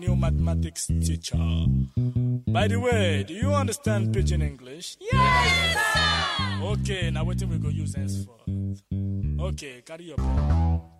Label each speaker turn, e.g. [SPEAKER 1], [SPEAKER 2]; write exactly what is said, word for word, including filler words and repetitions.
[SPEAKER 1] new mathematics teacher. By the way, do you understand pidgin English?
[SPEAKER 2] Yes, sir!
[SPEAKER 1] Okay, now what we go use henceforth? Okay, carry your pen.